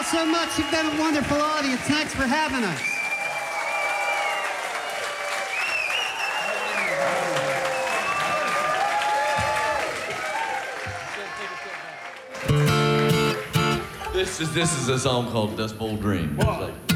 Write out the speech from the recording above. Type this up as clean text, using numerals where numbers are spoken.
so much. You've been a wonderful audience. Thanks for having us. This is a song called Dust Bowl Dream.